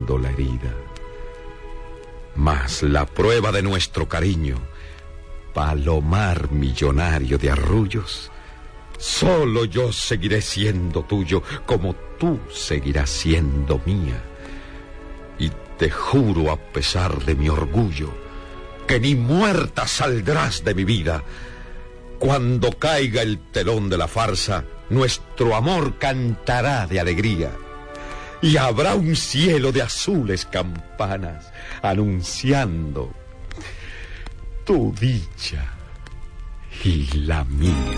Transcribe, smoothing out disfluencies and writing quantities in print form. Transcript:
curando la herida. Mas la prueba de nuestro cariño, palomar millonario de arrullos, solo yo seguiré siendo tuyo, como tú seguirás siendo mía. Y te juro, a pesar de mi orgullo, que ni muerta saldrás de mi vida. Cuando caiga el telón de la farsa, nuestro amor cantará de alegría. Y habrá un cielo de azules campanas anunciando tu dicha y la mía.